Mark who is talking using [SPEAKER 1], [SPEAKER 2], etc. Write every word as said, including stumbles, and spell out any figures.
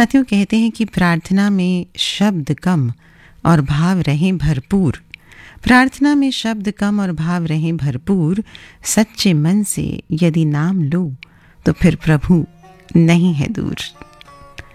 [SPEAKER 1] साथियों, कहते हैं कि प्रार्थना में शब्द कम और भाव रहें भरपूर। प्रार्थना में शब्द कम और भाव रहें भरपूर। सच्चे मन से यदि नाम लो तो फिर प्रभु नहीं है दूर।